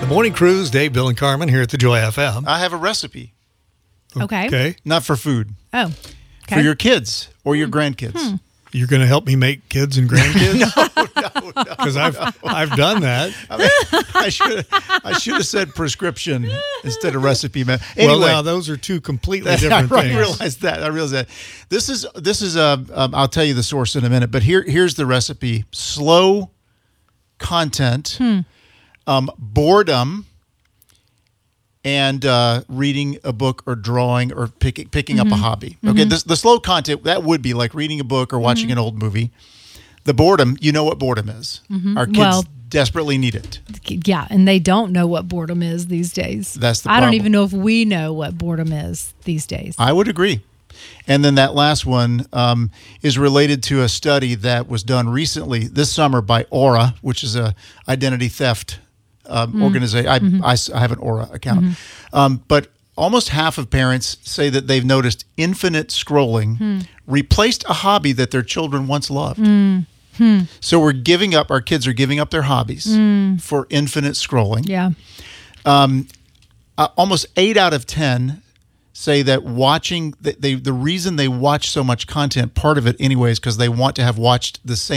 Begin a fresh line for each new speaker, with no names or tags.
The Morning Cruise, Dave, Bill, and Carmen here at the Joy FM.
I have a recipe.
Okay.
Not for food.
Oh, okay.
For your kids or your grandkids.
You're going to help me make kids and grandkids?
No.
Because I've done that.
I mean, I should have said prescription instead of recipe. Anyway,
Well, now those are two completely different
I
things.
realized that. This is I'll tell you the source in a minute, but here's the recipe: slow content, boredom, and reading a book or drawing or picking up a hobby. Okay, the slow content, that would be like reading a book or watching an old movie. The boredom, you know what boredom is. Our kids desperately need it.
Yeah, and they don't know what boredom is these days.
That's the
I don't
problem.
even know if we know what boredom is these days.
I would agree. And then that last one is related to a study that was done recently this summer by Aura, which is a identity theft organization. I have an Aura account. But almost half of parents say that they've noticed infinite scrolling replaced a hobby that their children once loved. So our kids are giving up their hobbies for infinite scrolling.
Yeah.
Almost 8 out of 10 say that the reason they watch so much content, part of it anyway, is because they want to have watched the same